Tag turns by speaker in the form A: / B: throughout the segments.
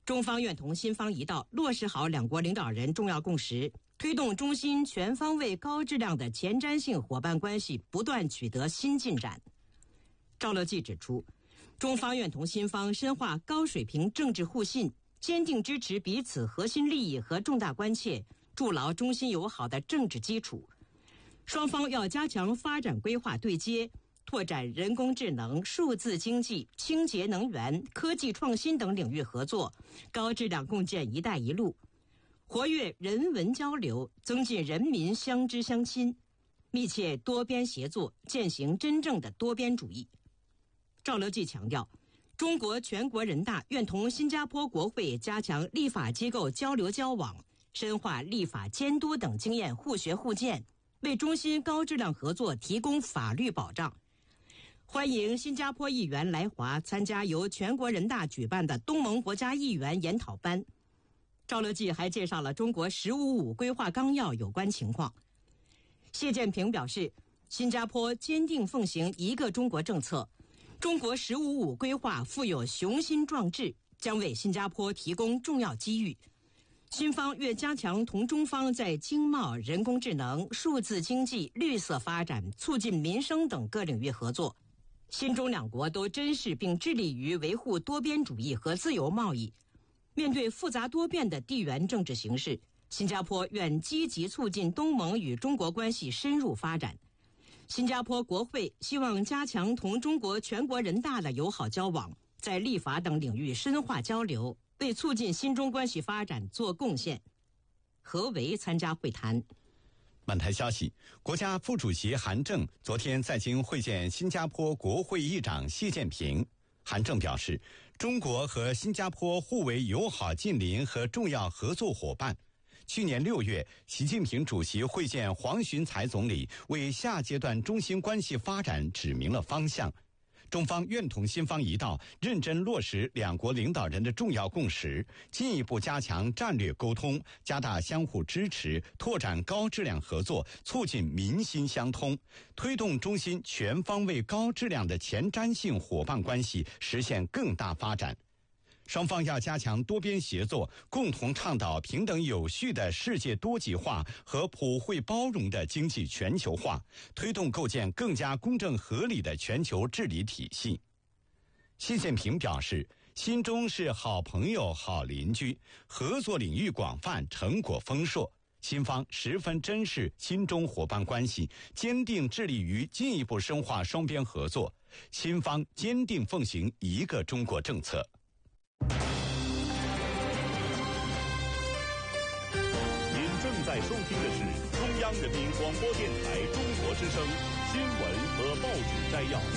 A: 中方愿同新方一道，落实好两国领导人重要共识，推动中新全方位高质量的前瞻性伙伴关系不断取得新进展。赵乐际指出，中方愿同新方深化高水平政治互信，坚定支持彼此核心利益和重大关切，筑牢中新友好的政治基础。双方要加强发展规划对接，拓展人工智能、数字经济、清洁能源、科技创新等领域合作，高质量共建“一带一路”，活跃人文交流，增进人民相知相亲，密切多边协作，践行真正的多边主义。赵乐际强调，中国全国人大愿同新加坡国会加强立法机构交流交往，深化立法监督等经验互学互鉴，为中新高质量合作提供法律保障。欢迎新加坡议员来华参加由全国人大举办的东盟国家议员研讨班。赵乐际还介绍了中国“十五五”规划纲要有关情况。谢建平表示，新加坡坚定奉行一个中国政策，中国“十五五”规划富有雄心壮志，将为新加坡提供重要机遇。新方愿加强同中方在经贸、人工智能、数字经济、绿色发展、促进民生等各领域合作。新中两国都珍视并致力于维护多边主义和自由贸易。面对复杂多变的地缘政治形势，新加坡愿积极促进东盟与中国关系深入发展。新加坡国会希望加强同中国全国人大的友好交往，在立法等领域深化交流，为促进新中关系发展做贡献。何为参加会谈。
B: 满台消息，国家副主席韩正昨天在京会见新加坡国会议长谢建平。韩正表示，中国和新加坡互为友好近邻和重要合作伙伴。去年6月，习近平主席会见黄循财总理，为下阶段中新关系发展指明了方向。中方愿同新方一道，认真落实两国领导人的重要共识，进一步加强战略沟通，加大相互支持，拓展高质量合作，促进民心相通，推动中新全方位高质量的前瞻性伙伴关系实现更大发展。双方要加强多边协作，共同倡导平等有序的世界多极化和普惠包容的经济全球化，推动构建更加公正合理的全球治理体系。习近平表示，新中是好朋友、好邻居，合作领域广泛，成果丰硕。新方十分珍视新中伙伴关系，坚定致力于进一步深化双边合作。新方坚定奉行一个中国政策。
C: 正在收听的是中央人民广播电台中国之声新闻和报纸摘要。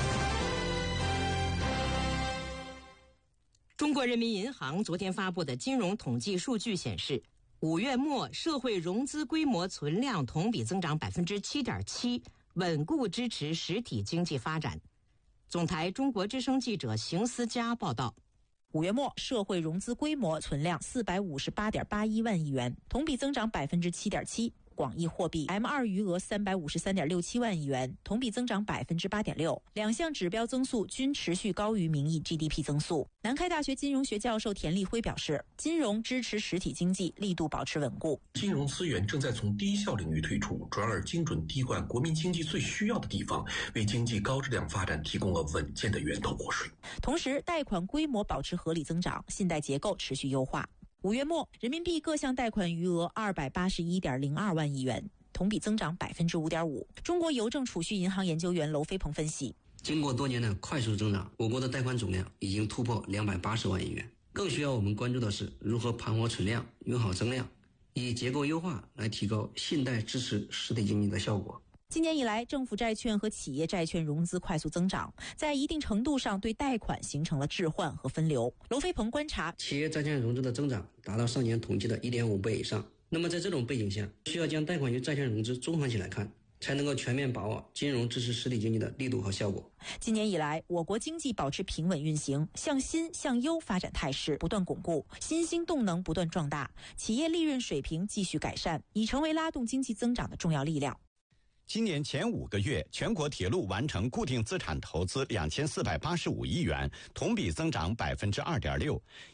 A: 中国人民银行昨天发布的金融统计数据显示，5月末社会融资规模存量同比增长 7.7%， 稳固支持实体经济发展。总台中国之声记者邢思佳报道。
D: 5月末，社会融资规模存量458.81万亿元，同比增长 7.7%。广义货币 M2 余额353.67万亿元，同比增长 8.6%， 两项指标增速均持续高于名义 GDP 增速。南开大学金融学教授田立辉表示，金融支持实体经济力度保持稳固，
E: 金融资源正在从低效领域退出，转而精准滴灌国民经济最需要的地方，为经济高质量发展提供了稳健的源头活水。
D: 同时，贷款规模保持合理增长，信贷结构持续优化。5月末，人民币各项贷款余额281.02万亿元，同比增长 5.5%。中国邮政储蓄银行研究员娄飞鹏分析，
F: 经过多年的快速增长，我国的贷款总量已经突破280万亿元。更需要我们关注的是如何盘活存量，用好增量，以结构优化来提高信贷支持实体经济的效果。
D: 今年以来，政府债券和企业债券融资快速增长，在一定程度上对贷款形成了置换和分流。娄飞鹏观察，
F: 企业债券融资的增长达到上年统计的 1.5 倍以上。那么在这种背景下，需要将贷款与债券融资综合起来看，才能够全面把握金融支持实体经济的力度和效果。
D: 今年以来，我国经济保持平稳运行，向新向优发展态势不断巩固，新兴动能不断壮大，企业利润水平继续改善，已成为拉动经济增长的重要力量。
B: 今年前5个月，全国铁路完成固定资产投资2485亿元，同比增长 2.6%。